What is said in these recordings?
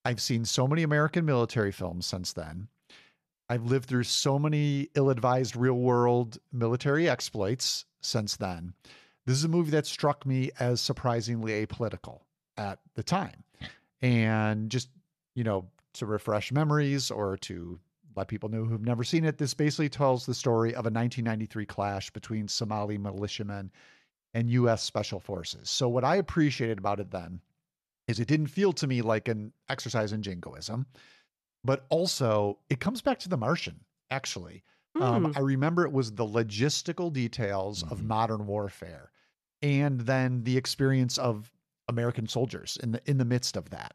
I've seen so many American military films since then. I've lived through so many ill-advised real-world military exploits since then. This is a movie that struck me as surprisingly apolitical at the time. And just, to refresh memories or to let people know who've never seen it, this basically tells the story of a 1993 clash between Somali militiamen and U.S. Special Forces. So what I appreciated about it then is it didn't feel to me like an exercise in jingoism, but also it comes back to The Martian, actually. I remember it was the logistical details of modern warfare and then the experience of American soldiers in the midst of that.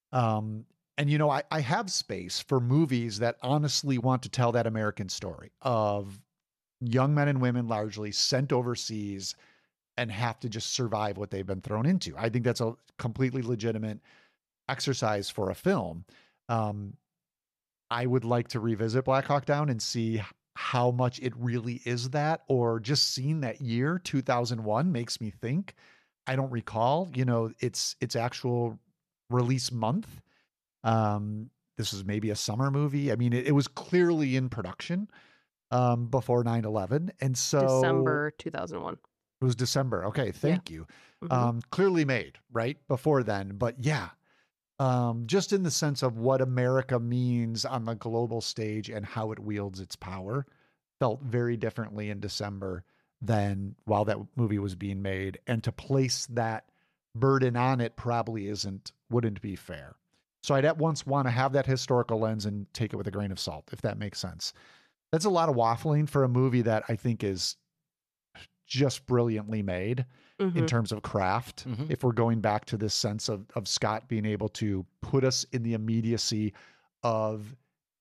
I have space for movies that honestly want to tell that American story of young men and women largely sent overseas and have to just survive what they've been thrown into. I think that's a completely legitimate exercise for a film. I would like to revisit Black Hawk Down and see how much it really is that, or just seeing that year 2001 makes me think. I don't recall, its actual release month. This was maybe a summer movie. I mean, it was clearly in production before 9/11. And so December 2001. It was December. Okay. Thank you. Clearly made right before then, but yeah. Just in the sense of what America means on the global stage and how it wields its power felt very differently in December than while that movie was being made. And to place that burden on it probably wouldn't be fair. So I'd at once want to have that historical lens and take it with a grain of salt, if that makes sense. That's a lot of waffling for a movie that I think is just brilliantly made in terms of craft. If we're going back to this sense of Scott being able to put us in the immediacy of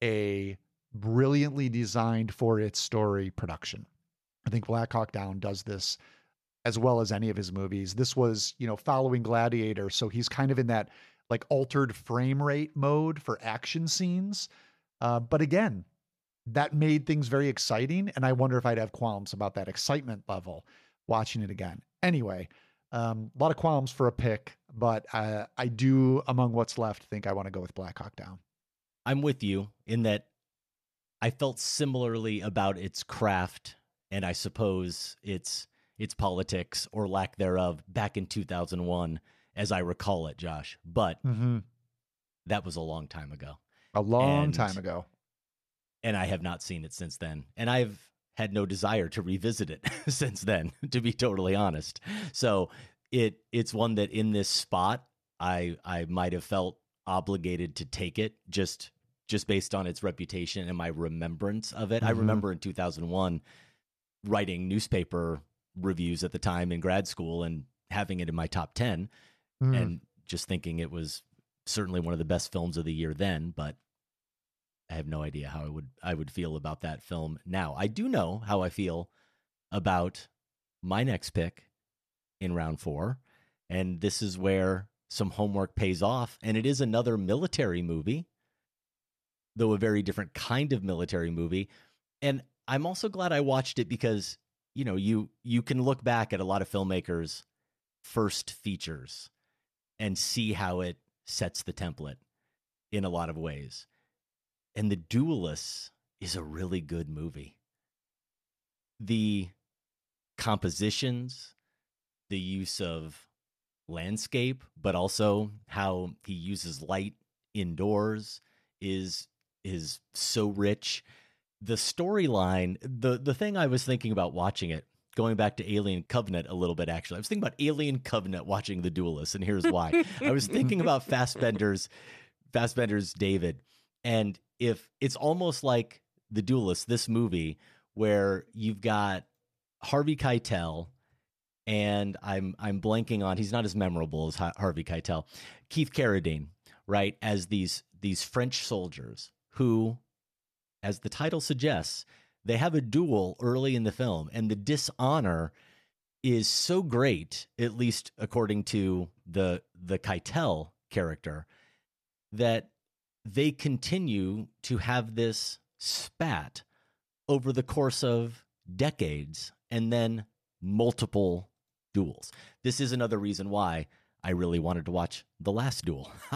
a brilliantly designed for its story production. I think Black Hawk Down does this as well as any of his movies. This was, following Gladiator. So he's kind of in that like altered frame rate mode for action scenes. But again, that made things very exciting. And I wonder if I'd have qualms about that excitement level watching it again. Anyway, a lot of qualms for a pick, but I do, among what's left, think I want to go with Black Hawk Down. I'm with you in that I felt similarly about its craft and I suppose its politics or lack thereof back in 2001, as I recall it, Josh. But that was a long time ago. A long time ago. And I have not seen it since then. And I've had no desire to revisit it since then, to be totally honest. So it's one that in this spot, I might have felt obligated to take it just based on its reputation and my remembrance of it. I remember in 2001 writing newspaper reviews at the time in grad school and having it in my top 10 and just thinking it was certainly one of the best films of the year then, but I have no idea how I would feel about that film now. I do know how I feel about my next pick in round 4, and this is where some homework pays off, and it is another military movie, though a very different kind of military movie. And I'm also glad I watched it because, you can look back at a lot of filmmakers' first features and see how it sets the template in a lot of ways. And The Duelists is a really good movie. The compositions, the use of landscape, but also how he uses light indoors is so rich. The storyline, the thing I was thinking about watching it, going back to Alien Covenant a little bit, actually. I was thinking about Alien Covenant watching The Duelists, and here's why. I was thinking about Fassbender's David, and if it's almost like The Duelist, this movie, where you've got Harvey Keitel, and I'm blanking on, he's not as memorable as Harvey Keitel, Keith Carradine, right, as these French soldiers who, as the title suggests, they have a duel early in the film, and the dishonor is so great, at least according to the Keitel character, that they continue to have this spat over the course of decades and then multiple duels. This is another reason why I really wanted to watch The Last Duel.